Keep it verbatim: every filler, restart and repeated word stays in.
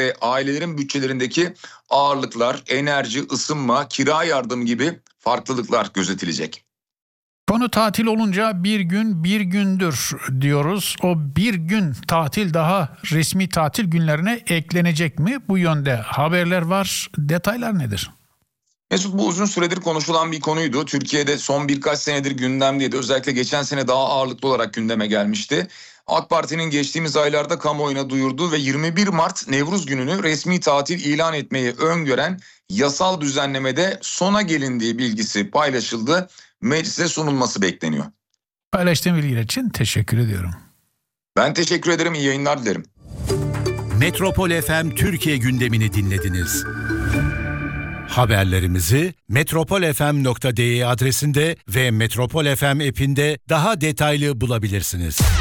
ve ailelerin bütçelerindeki ağırlıklar, enerji, ısınma, kira yardımı gibi farklılıklar gözetilecek. Konu tatil olunca bir gün bir gündür diyoruz. O bir gün tatil daha resmi tatil günlerine eklenecek mi? Bu yönde haberler var. Detaylar nedir? Mesut, bu uzun süredir konuşulan bir konuydu. Türkiye'de son birkaç senedir gündemdeydi. Özellikle geçen sene daha ağırlıklı olarak gündeme gelmişti. AK Parti'nin geçtiğimiz aylarda kamuoyuna duyurduğu ve yirmi bir Mart Nevruz Günü'nü resmi tatil ilan etmeyi öngören yasal düzenlemede sona gelindiği bilgisi paylaşıldı. Meclise sunulması bekleniyor. Paylaştığım bilgiler için teşekkür ediyorum. Ben teşekkür ederim. İyi yayınlar dilerim. Metropol F M Türkiye gündemini dinlediniz. Haberlerimizi metropol f m nokta d e adresinde ve Metropol F M app'inde daha detaylı bulabilirsiniz.